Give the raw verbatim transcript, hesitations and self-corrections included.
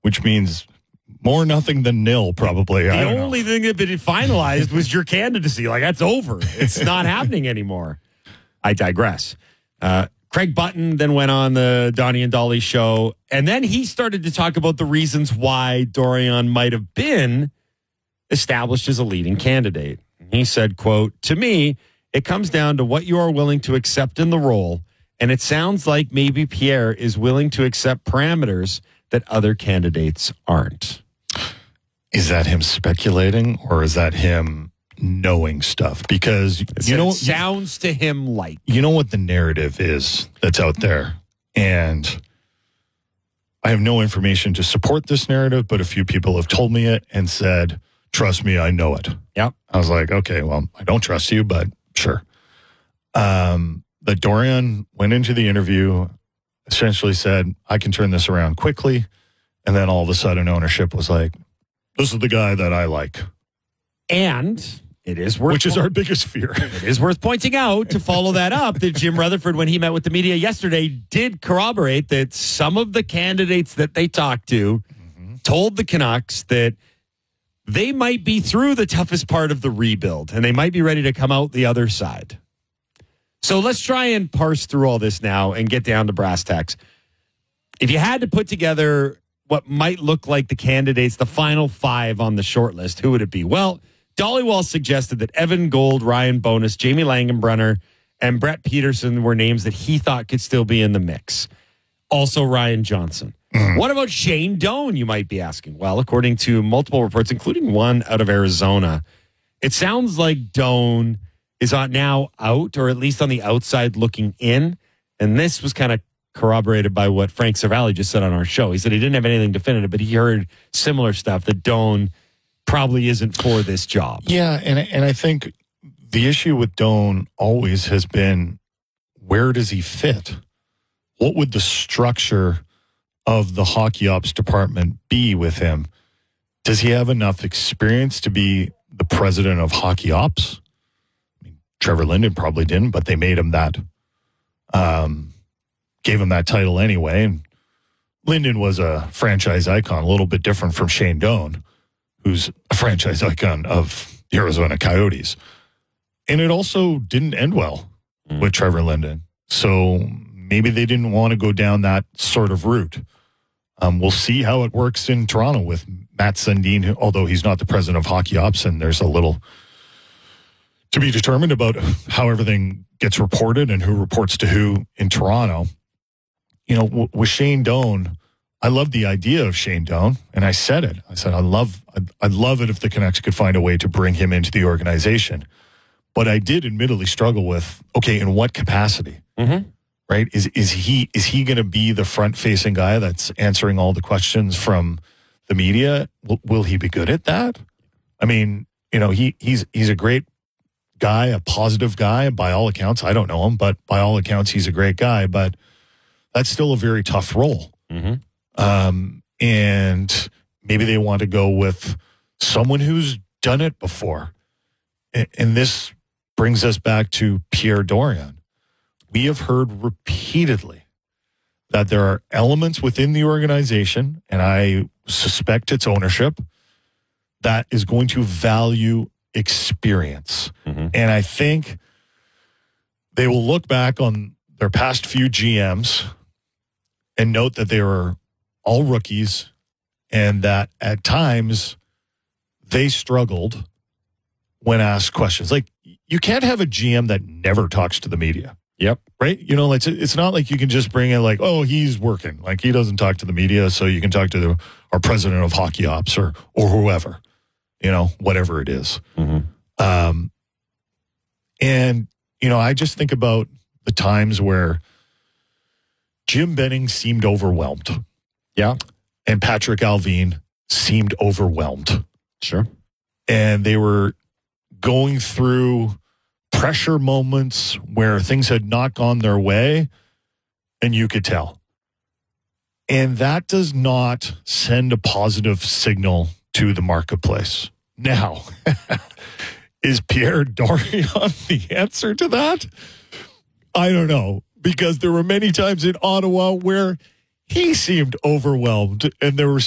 which means more nothing than nil, probably. The I don't only know. thing that had been finalized was your candidacy. Like, that's over. It's not happening anymore. I digress. Uh, Craig Button then went on the Donnie and Dolly show, and then he started to talk about the reasons why Dorion might have been established as a leading candidate. He said, quote, "To me, it comes down to what you are willing to accept in the role, and it sounds like maybe Pierre is willing to accept parameters that other candidates aren't." Is that him speculating, or is that him knowing stuff? Because It's, you know, it sounds to him like. you know what the narrative is that's out there, and I have no information to support this narrative, but a few people have told me it and said, "Trust me, I know it." Yep. I was like, okay, well, I don't trust you, but sure. Um, that Dorion went into the interview, essentially said, "I can turn this around quickly," and then all of a sudden, ownership was like, "This is the guy that I like," And it is worth which is our biggest fear. It is worth pointing out, to follow that up, that Jim Rutherford, when he met with the media yesterday, did corroborate that some of the candidates that they talked to mm-hmm. told the Canucks that they might be through the toughest part of the rebuild and they might be ready to come out the other side. So let's try and parse through all this now and get down to brass tacks. If you had to put together what might look like the candidates, the final five on the short list, who would it be? Well, Dollywall suggested that Evan Gold, Ryan Bonus, Jamie Langenbrunner, and Brett Peterson were names that he thought could still be in the mix. Also, Ryan Johnson. Mm. What about Shane Doan, you might be asking? Well, according to multiple reports, including one out of Arizona, it sounds like Doan is on now out, or at least on the outside looking in. And this was kind of corroborated by what Frank Cervalli just said on our show. He said he didn't have anything definitive, but he heard similar stuff that Doan probably isn't for this job. Yeah, and and I think the issue with Doan always has been, where does he fit? What would the structure of the hockey ops department be with him? Does he have enough experience to be the president of hockey ops? I mean, Trevor Linden probably didn't, but they made him that, um, gave him that title anyway. And Linden was a franchise icon, a little bit different from Shane Doan, who's a franchise icon of the Arizona Coyotes. And it also didn't end well mm. with Trevor Linden. So maybe they didn't want to go down that sort of route. Um, we'll see how it works in Toronto with Matt Sundin, who, although he's not the president of hockey ops, and there's a little to be determined about how everything gets reported and who reports to who in Toronto. You know, w- with Shane Doan, I love the idea of Shane Doan, and I said it. I said, I love, I'd, I'd love it if the Canucks could find a way to bring him into the organization. But I did admittedly struggle with, okay, in what capacity? Mm-hmm. Right? Is is he is he going to be the front-facing guy that's answering all the questions from the media? Will, will he be good at that? I mean, you know, he he's he's a great guy, a positive guy by all accounts. I don't know him, but by all accounts, he's a great guy. But that's still a very tough role. Mm-hmm. Um, and maybe they want to go with someone who's done it before. And, and this brings us back to Pierre Dorion. We have heard repeatedly that there are elements within the organization, and I suspect it's ownership, that is going to value experience. Mm-hmm. And I think they will look back on their past few G Ms and note that they were all rookies and that at times they struggled when asked questions. Like, you can't have a G M that never talks to the media. Yep. Right? You know, it's it's not like you can just bring in like, oh, he's working. Like, he doesn't talk to the media, so you can talk to the, our president of hockey ops or or whoever, you know, whatever it is. Mm-hmm. Um, and, you know, I just think about the times where Jim Benning seemed overwhelmed. Yeah. And Patrick Alvin seemed overwhelmed. Sure. And they were going through pressure moments where things had not gone their way, and you could tell. And that does not send a positive signal to the marketplace. Now, is Pierre Dorion the answer to that? I don't know, because there were many times in Ottawa where he seemed overwhelmed and there were